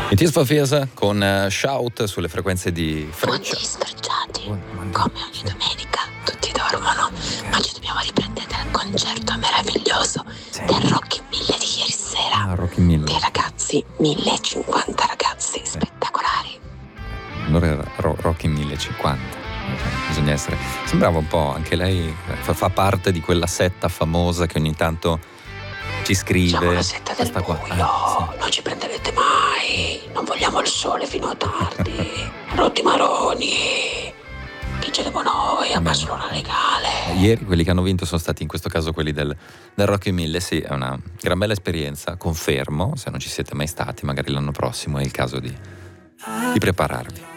I Tears for Fears con Shout sulle frequenze di Freccia. Buon scoraggiati, come ogni domenica tutti dormono, ma ci dobbiamo riprendere dal concerto meraviglioso del Rocky 1000 di ieri sera. Rocky 1000. Dei ragazzi, 1050 ragazzi spettacolari. Allora era Rocky 1050. Bisogna essere. Sembrava un po' anche lei, fa parte di quella setta famosa che ogni tanto ci scrive. Siamo la setta del buio, sì. non ci prenderete mai, non vogliamo il sole fino a tardi, rotti maroni, vinceremo noi a Barcellona legale. Ieri quelli che hanno vinto sono stati in questo caso quelli del Rocky 1000, sì, è una gran bella esperienza, confermo, se non ci siete mai stati, magari l'anno prossimo è il caso di prepararvi.